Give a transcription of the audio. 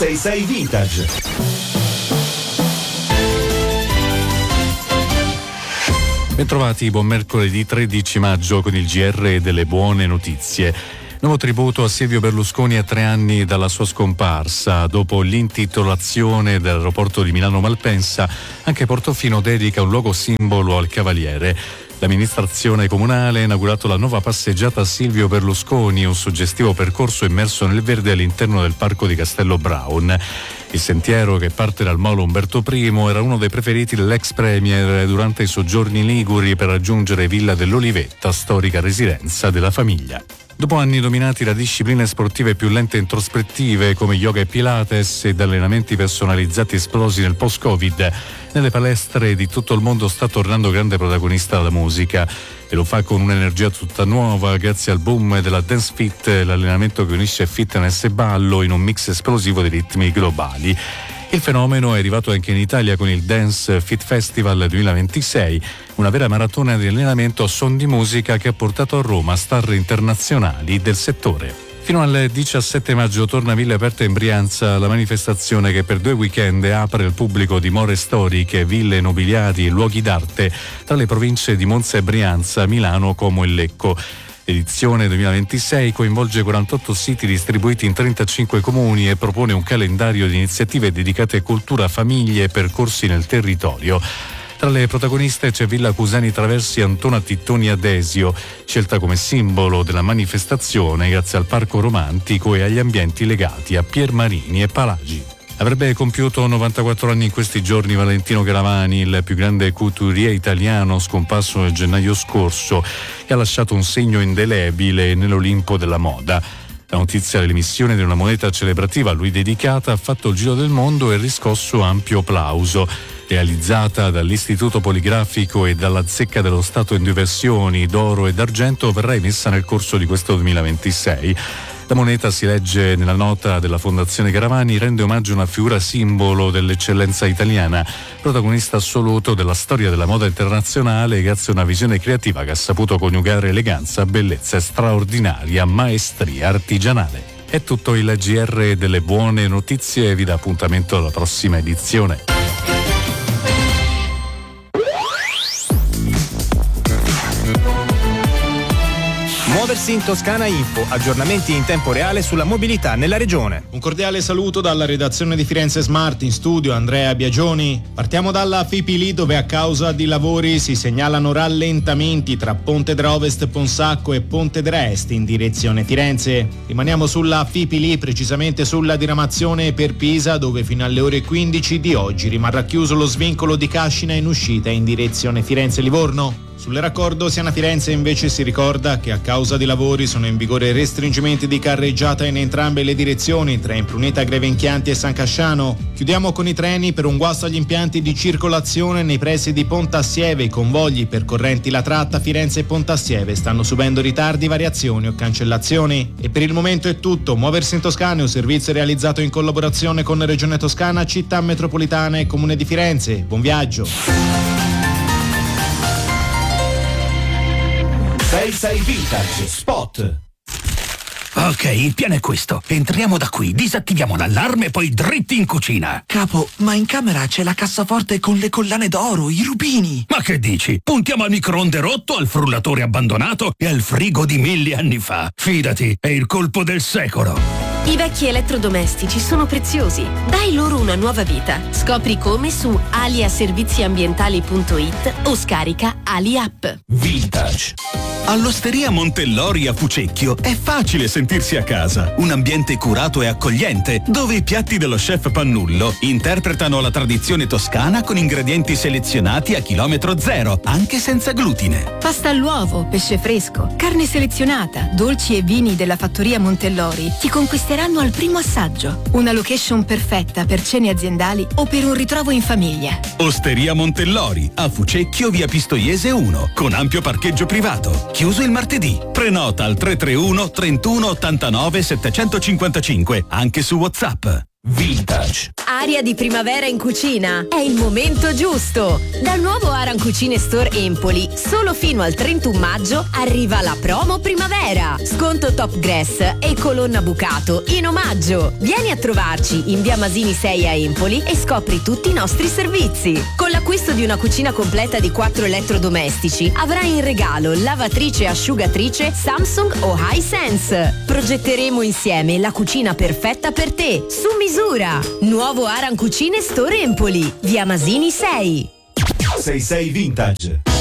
666 Vintage. Bentrovati, buon mercoledì 13 maggio con il GR delle buone notizie. Nuovo tributo a Silvio Berlusconi a 3 anni dalla sua scomparsa. Dopo l'intitolazione dell'aeroporto di Milano Malpensa, anche Portofino dedica un luogo simbolo al cavaliere. L'amministrazione comunale ha inaugurato la nuova passeggiata a Silvio Berlusconi, un suggestivo percorso immerso nel verde all'interno del parco di Castello Brown. Il sentiero, che parte dal molo Umberto I, era uno dei preferiti dell'ex premier durante i soggiorni liguri per raggiungere Villa dell'Olivetta, storica residenza della famiglia. Dopo anni dominati da discipline sportive più lente e introspettive come yoga e pilates ed allenamenti personalizzati esplosi nel post-Covid, nelle palestre di tutto il mondo sta tornando grande protagonista la musica e lo fa con un'energia tutta nuova grazie al boom della Dance Fit, l'allenamento che unisce fitness e ballo in un mix esplosivo di ritmi globali. Il fenomeno è arrivato anche in Italia con il Dance Fit Festival 2026, una vera maratona di allenamento a suon di musica che ha portato a Roma star internazionali del settore. Fino al 17 maggio torna a Ville Aperte in Brianza la manifestazione che per 2 weekend apre al pubblico dimore storiche, ville nobiliari e luoghi d'arte tra le province di Monza e Brianza, Milano, Como e Lecco. L'edizione 2026 coinvolge 48 siti distribuiti in 35 comuni e propone un calendario di iniziative dedicate a cultura, famiglie e percorsi nel territorio. Tra le protagoniste c'è Villa Cusani Traversi Antona Tittoni Adesio, scelta come simbolo della manifestazione grazie al parco romantico e agli ambienti legati a Pier Marini e Palagi. Avrebbe compiuto 94 anni in questi giorni Valentino Garavani, il più grande couturier italiano scomparso nel gennaio scorso, e ha lasciato un segno indelebile nell'Olimpo della moda. La notizia dell'emissione di una moneta celebrativa a lui dedicata ha fatto il giro del mondo e riscosso ampio applauso. Realizzata dall'Istituto Poligrafico e dalla Zecca dello Stato in 2 versioni, d'oro e d'argento, verrà emessa nel corso di questo 2026. La moneta, si legge nella nota della Fondazione Garavani, rende omaggio a una figura simbolo dell'eccellenza italiana, protagonista assoluto della storia della moda internazionale grazie a una visione creativa che ha saputo coniugare eleganza, bellezza e straordinaria maestria artigianale. È tutto il GR delle buone notizie, vi dà appuntamento alla prossima edizione. Muoversi in Toscana Info, aggiornamenti in tempo reale sulla mobilità nella regione. Un cordiale saluto dalla redazione di Firenze Smart, in studio Andrea Biagioni. Partiamo dalla FIPILI, dove a causa di lavori si segnalano rallentamenti tra Ponte d'Ovest Ponsacco e Ponte d'Est in direzione Firenze. Rimaniamo sulla FIPILI, precisamente sulla diramazione per Pisa, dove fino alle ore 15 di oggi rimarrà chiuso lo svincolo di Cascina in uscita in direzione Firenze-Livorno. Sulle raccordo Siena-Firenze invece si ricorda che a causa di lavori sono in vigore restringimenti di carreggiata in entrambe le direzioni tra Impruneta Grevenchianti e San Casciano. Chiudiamo con i treni per un guasto agli impianti di circolazione nei pressi di Pontassieve. I convogli percorrenti la tratta Firenze-Pontassieve stanno subendo ritardi, variazioni o cancellazioni. E per il momento è tutto. Muoversi in Toscana è un servizio realizzato in collaborazione con Regione Toscana, Città Metropolitana e Comune di Firenze. Buon viaggio! 666 Vintage Spot. Ok, il piano è questo. Entriamo da qui, disattiviamo l'allarme e poi dritti in cucina. Capo, ma in camera c'è la cassaforte con le collane d'oro, i rubini. Ma che dici? Puntiamo al microonde rotto, al frullatore abbandonato e al frigo di 1000 anni fa. Fidati, è il colpo del secolo. I vecchi elettrodomestici sono preziosi. Dai loro una nuova vita. Scopri come su aliaserviziambientali.it o scarica Ali App. Vintage. All'Osteria Montellori a Fucecchio è facile sentirsi a casa. Un ambiente curato e accogliente, dove i piatti dello chef Pannullo interpretano la tradizione toscana con ingredienti selezionati a chilometro zero, anche senza glutine. Pasta all'uovo, pesce fresco, carne selezionata, dolci e vini della fattoria Montellori ti conquisteranno al primo assaggio. Una location perfetta per cene aziendali o per un ritrovo in famiglia. Osteria Montellori a Fucecchio, via Pistoiese 1, con ampio parcheggio privato. Chiuso il martedì. Prenota al 331 31 89 755, anche su WhatsApp. Vintage. Aria di primavera in cucina. È il momento giusto. Dal nuovo Aran Cucine Store Empoli, solo fino al 31 maggio, arriva la promo primavera. Sconto Top Grass e colonna bucato in omaggio. Vieni a trovarci in via Masini 6 a Empoli e scopri tutti i nostri servizi. Con l'acquisto di una cucina completa di 4 elettrodomestici, avrai in regalo lavatrice e asciugatrice Samsung o Hisense. Progetteremo insieme la cucina perfetta per te, su misura. Nuovo Aran Cucine Store Empoli, via Masini 6. 66 Vintage.